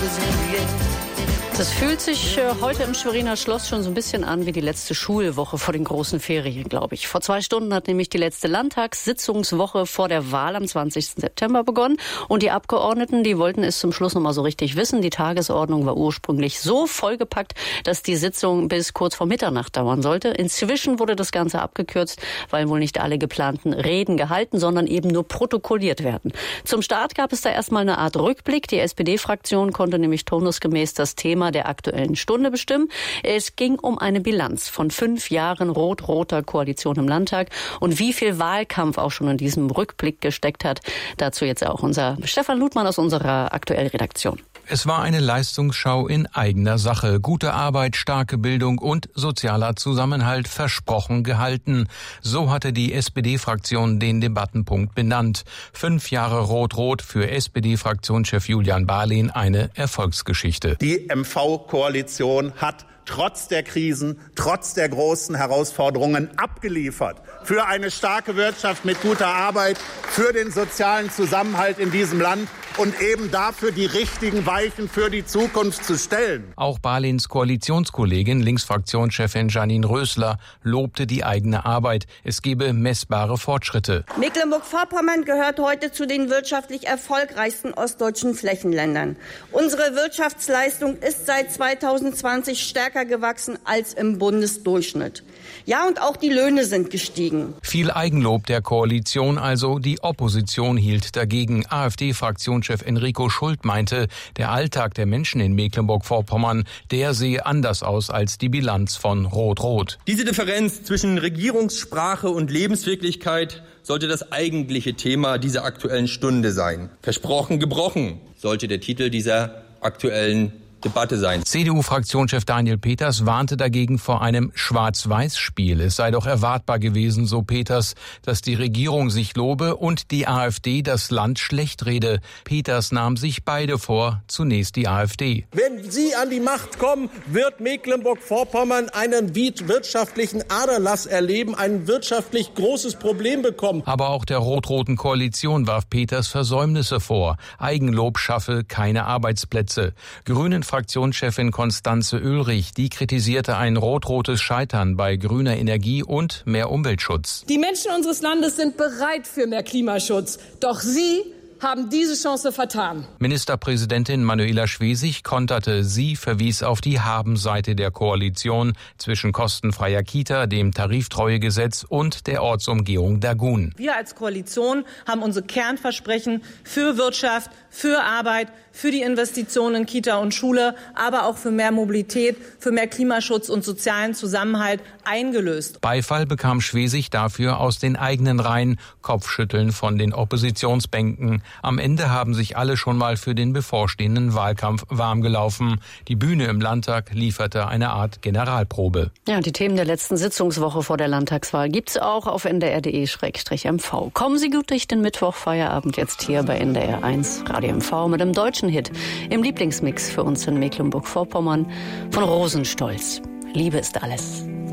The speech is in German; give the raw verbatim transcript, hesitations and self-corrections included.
Das fühlt sich äh, heute im Schweriner Schloss schon so ein bisschen an wie die letzte Schulwoche vor den großen Ferien, glaube ich. Vor zwei Stunden hat nämlich die letzte Landtagssitzungswoche vor der Wahl am zwanzigsten September begonnen. Und die Abgeordneten, die wollten es zum Schluss noch mal so richtig wissen. Die Tagesordnung war ursprünglich so vollgepackt, dass die Sitzung bis kurz vor Mitternacht dauern sollte. Inzwischen wurde das Ganze abgekürzt, weil wohl nicht alle geplanten Reden gehalten, sondern eben nur protokolliert werden. Zum Start gab es da erstmal eine Art Rückblick. Die S P D-Fraktion konnte nämlich turnusgemäß das Thema der aktuellen Stunde bestimmen. Es ging um eine Bilanz von fünf Jahren rot-roter Koalition im Landtag und wie viel Wahlkampf auch schon in diesem Rückblick gesteckt hat. Dazu jetzt auch unser Stefan Ludmann aus unserer aktuellen Redaktion. Es war eine Leistungsschau in eigener Sache. Gute Arbeit, starke Bildung und sozialer Zusammenhalt versprochen gehalten. So hatte die S P D-Fraktion den Debattenpunkt benannt. Fünf Jahre Rot-Rot für S P D-Fraktionschef Julian Barlehn eine Erfolgsgeschichte. Die M V-Koalition hat trotz der Krisen, trotz der großen Herausforderungen abgeliefert. Für eine starke Wirtschaft mit guter Arbeit, für den sozialen Zusammenhalt in diesem Land und eben dafür die richtigen Weichen für die Zukunft zu stellen. Auch Barlehns Koalitionskollegin, Linksfraktionschefin Janine Rösler, lobte die eigene Arbeit. Es gebe messbare Fortschritte. Mecklenburg-Vorpommern gehört heute zu den wirtschaftlich erfolgreichsten ostdeutschen Flächenländern. Unsere Wirtschaftsleistung ist seit zweitausendzwanzig stärker gewachsen als im Bundesdurchschnitt. Ja, und auch die Löhne sind gestiegen. Viel Eigenlob der Koalition, also die Opposition hielt dagegen. AfD-Fraktionschef Enrico Schult meinte, der Alltag der Menschen in Mecklenburg-Vorpommern, der sehe anders aus als die Bilanz von Rot-Rot. Diese Differenz zwischen Regierungssprache und Lebenswirklichkeit sollte das eigentliche Thema dieser aktuellen Stunde sein. Versprochen, gebrochen sollte der Titel dieser aktuellen Debatte sein. C D U-Fraktionschef Daniel Peters warnte dagegen vor einem Schwarz-Weiß-Spiel. Es sei doch erwartbar gewesen, so Peters, dass die Regierung sich lobe und die AfD das Land schlecht rede. Peters nahm sich beide vor, zunächst die AfD. Wenn Sie an die Macht kommen, wird Mecklenburg-Vorpommern einen wirtschaftlichen Aderlass erleben, ein wirtschaftlich großes Problem bekommen. Aber auch der rot-roten Koalition warf Peters Versäumnisse vor. Eigenlob schaffe keine Arbeitsplätze. Grünen Fraktionschefin Constanze Ulrich, die kritisierte ein rot-rotes Scheitern bei grüner Energie und mehr Umweltschutz. Die Menschen unseres Landes sind bereit für mehr Klimaschutz. Doch Sie haben diese Chance vertan. Ministerpräsidentin Manuela Schwesig konterte. Sie verwies auf die Habenseite der Koalition zwischen kostenfreier Kita, dem Tariftreuegesetz und der Ortsumgehung Dagun. Wir als Koalition haben unsere Kernversprechen für Wirtschaft, für Arbeit, für die Investitionen in Kita und Schule, aber auch für mehr Mobilität, für mehr Klimaschutz und sozialen Zusammenhalt eingelöst. Beifall bekam Schwesig dafür aus den eigenen Reihen, Kopfschütteln von den Oppositionsbänken. Am Ende haben sich alle schon mal für den bevorstehenden Wahlkampf warm gelaufen. Die Bühne im Landtag lieferte eine Art Generalprobe. Ja, und die Themen der letzten Sitzungswoche vor der Landtagswahl gibt's auch auf n d r punkt d e m v. Kommen Sie gut durch den Mittwochfeierabend jetzt hier bei N D R eins Radio M V mit dem deutschen Hit im Lieblingsmix für uns in Mecklenburg-Vorpommern von Rosenstolz. Liebe ist alles.